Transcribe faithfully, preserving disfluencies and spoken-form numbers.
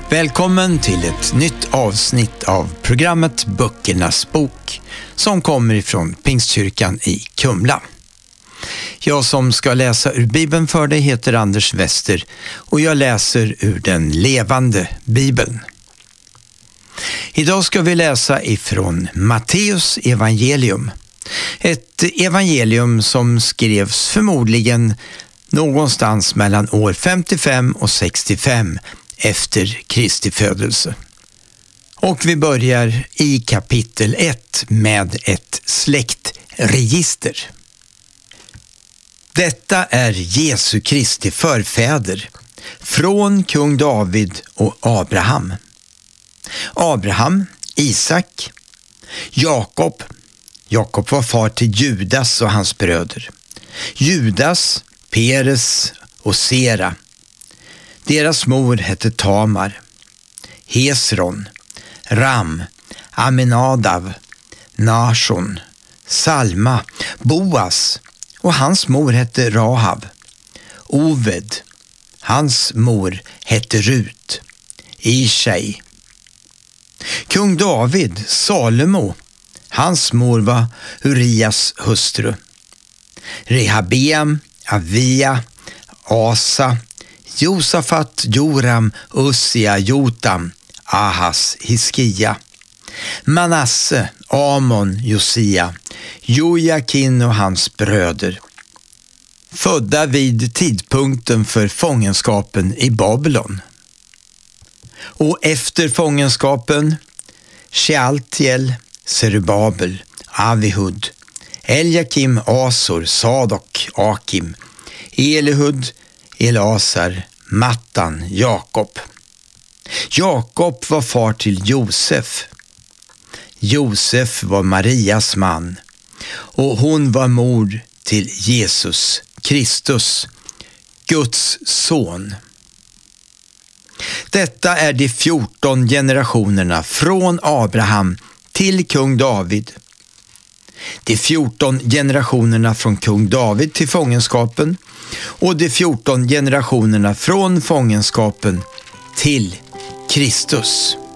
Välkommen till ett nytt avsnitt av programmet Böckernas bok som kommer ifrån Pingstkyrkan i Kumla. Jag som ska läsa ur Bibeln för dig heter Anders Wester och jag läser ur den levande Bibeln. Idag ska vi läsa ifrån Matteus evangelium. Ett evangelium som skrevs förmodligen någonstans mellan år femtiofem och sextiofem efter Kristi födelse. Och vi börjar i kapitel ett med ett släktregister. Detta är Jesu Kristi förfäder från kung David och Abraham. Abraham, Isak, Jakob. Jakob var far till Judas och hans bröder. Judas, Peres och Sera. Deras mor hette Tamar. Hesron, Ram, Aminadav, Nashon, Salma, Boas och hans mor hette Rahab. Oved, hans mor hette Rut. Ishai. Kung David, Salomo, hans mor var Urias hustru. Rehabeam, Avia, Asa, Josafat, Joram, Ussia, Jotam, Ahas, Hiskia, Manasse, Amon, Josia, Jojakin och hans bröder. Födda vid tidpunkten för fångenskapen i Babylon. Och efter fångenskapen Shealtiel, Serubabel, Avihud, Eljakim, Asor, Sadok, Akim, Elihud, Elasar, Mattan, Jakob. Jakob var far till Josef. Josef var Marias man och hon var mor till Jesus Kristus, Guds son. Detta är de fjorton generationerna från Abraham till kung David. De fjorton generationerna från kung David till fångenskapen och de fjorton generationerna från fångenskapen till Kristus.